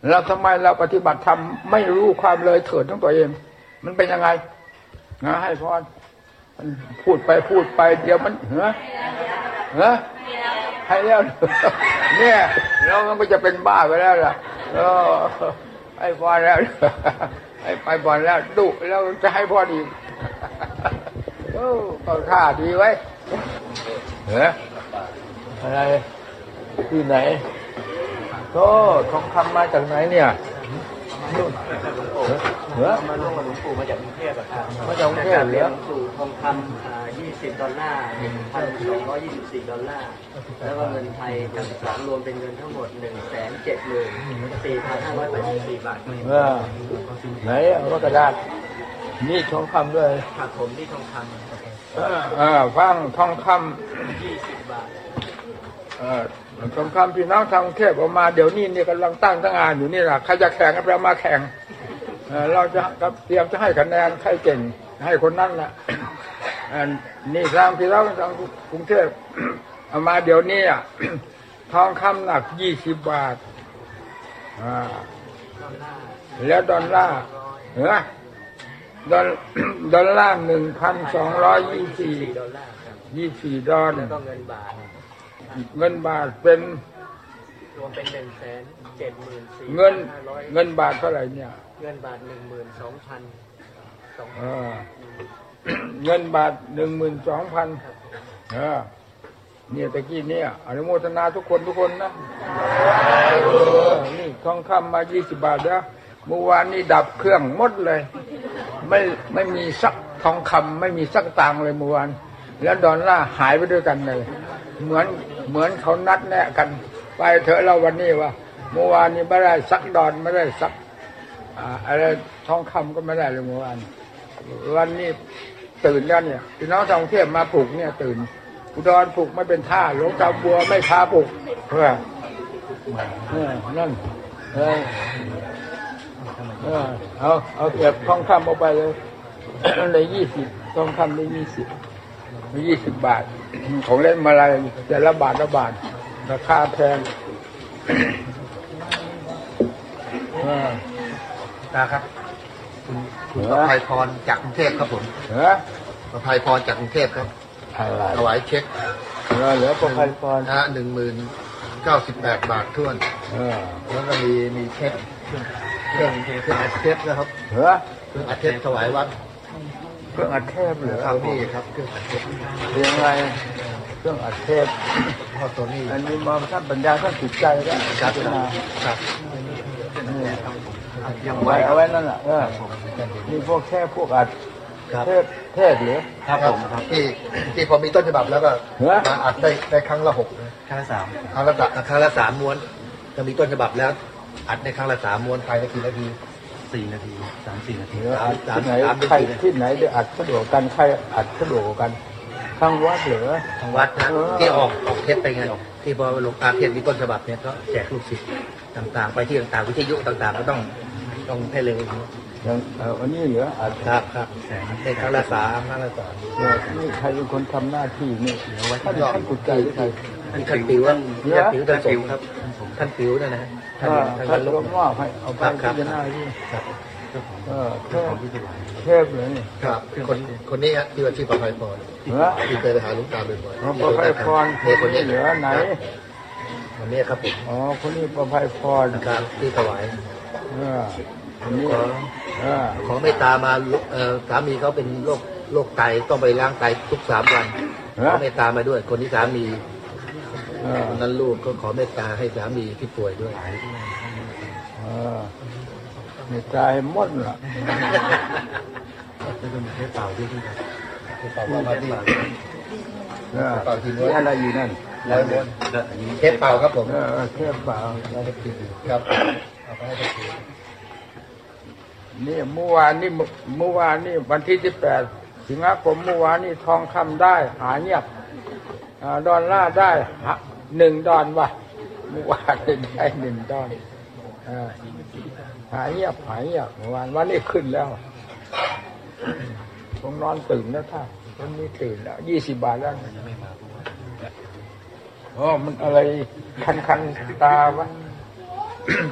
แล้วทำไมเราปฏิบัติธรรมไม่รู้ความเลยเถิดของตัวเองมันเป็นยังไงนะให้พรพูดไปเดี๋ยวมันให้แล้วเนี่ยแล้วมันก็จะเป็นบ้าไปแล้วล่ะให้พรแล้วให้ไปบอลแล้วดุแล้วจะให้พรอีกก็ท่าดีไว้อะไรที่ไหนโธ่ทองคำมาจากไหนเนี่ยมาร่วมกับหลวงปู่มาจากกรุงเทพครับมาจากกรุงเทพเหรอสู่ทองคำ$20 $1,224แล้วก็เงินไทยรวมเป็นเงินทั้งหมด174,584 บาทไหนเอากระดาษนี่ทองคำด้วยครับผมนี่ทองคำฟังทองคำ 20 บาททองคำพี่น้องทางกรุงเทพออกมาเดี๋ยวนี้กำลังตั้งงานอยู่นี่แหละใครจะแข่งกันเรามาแข่งเราจะเตรียมจะให้คะแนนใครเก่งให้คนนั้นน่ะนี่ทางพี่น้องทางกรุงเทพเอามาเดี๋ยวนี้ทองคำหนัก20 บาทแล้วดอลลาร์ดอลลาร์1,224 ดอลลาร์แล้วก็เงินบาทเป็นรวมเป็น174,500 เงินบาทเท่าไหร่เนี่ยเงินบาท12,200 เงินบาท12,000เนี่ยตะกี้เนี่ยอนุโมทนาทุกคนนะนี่ทองคำมา20 บาทแล้วเมื่อวานนี้ดับเครื่องหมดเลยไม่มีสักทองคำไม่มีสักตังเลยเมื่อวานแล้วดอลลาร์หายไปด้วยกันเลยเหมือนเขานัดแนะกันไปเถอะเราวันนี้ว่าเมื่อวานนี้ไม่ได้สักดอนไม่ได้สักอะไรทองคำก็ไม่ได้เลยเมื่อวานวันนี้ตื่นแล้วเนี่ยพี่น้องท่องเที่ยวมาปลุกเนี่ยตื่นอุดรปลุกไม่เป็นท่าหลวงตาบัวไม่พาปลุกเพื่อนั่นเอาเก็บทองคำเอาไปเลยเลย20ทองคำได้20 บาทของเล่นมาลัยแต่ละบาทราคาแพงนะครับคุณประภัยพรจากกรุงเทพครับผมประภัยพรจากกรุงเทพครับถวายเช็คเหลือประภัยพร 10,098 บาทท้วนแล้วก็มีเช็คเครื่องอัดเทปนะครับเครื่องอัดเทปถวายวัดเครื่องอัดเทปเหรอครับนี่ครับเครื่องอัดเทปยังไงเครื่องอัดเทปพ่อตัวนี้อันนี้มาท่านปัญญาท่านติดใจแล้วครับยังไว้เอาไว้นั่นแหละมีพวกแค่พวกอัดเทปหรือครับผมครับที่พอมีต้นฉบับแล้วก็มาอัดได้ครั้งละ6ครั้งละ3ครั้งละ3ม้วนจะมีต้นฉบับแล้วอัดในครั้งละ3ม้วนภายในกี่นาที 4 นาที 3-4 นาทีที่ไหนได้อัดสะดวกกันใครอัดสะดวกกันทางวัดเหรอทางวัดนะที่ออกเทปไปไงที่พอหลวงตาเทศมีต้นฉบับเนี่ยก็แจกลูกศิษย์ต่างๆไปที่ต่างๆวิทยุต่างๆก็ต้องให้เร็วอย่างอันนี้เหรอครับในครั้งละ3 นี่ใครเป็นคนทำหน้าที่นี่ท่านกุศลใครท่านปิ๋วท่านปิ๋วครับท่านปิ๋วนั่นนะท่านลงว่าให้เอาไปพิจารณาที่เทพเลยนี่ครับคนนี้ที่ว่าชื่อประภัยพรที่เคยไปหาหลวงตาบ่อยๆประภัยพรคนนี้เหลือไหนคนนี้ครับผมคนนี้ประภัยพรครับที่ถวายคนนี้ขอเมตตามาสามีเขาเป็นโรคไตต้องไปล้างไตทุก3 วันขอเมตตามาด้วยคนที่สามีคนนั้นลูกก็ขอเมตตาให้สามีที่ป่วยด้วยเมตตาให้หมดล่ะให้เป่าด้วยครับให้เป่าว่ามาที่เป่าทีนี้อะไรอยู่นั่นเทปเป่าครับผมเทปเป่าครับนี่เมื่อวานนี่วันที่18 สิงหาคมเมื่อวานนี่ทองคำได้หายเงียบดอลลาร์ได้1 ดอลว่ะเมื่อวานได้1 ดอลหายเงียบเมื่อวานวันนี้ขึ้นแล้วผมนอนตื่นแล้วท่านวันนี้ตื่นแล้ว20 บาทแล้วมันอะไรคันตาวะ